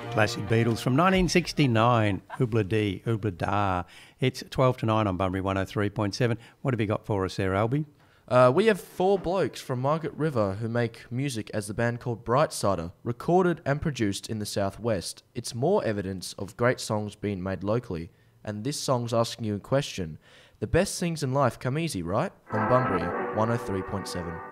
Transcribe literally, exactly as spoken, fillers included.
Classic Beatles from nineteen sixty-nine, Oobla Dee, Oobla Da. It's twelve to nine on Bunbury one oh three point seven. What have you got for us there, Albie? Uh, we have four blokes from Margaret River who make music as the band called Brightsider, recorded and produced in the southwest. It's more evidence of great songs being made locally, and this song's asking you a question. The best things in life come easy, right? On Bunbury one oh three point seven.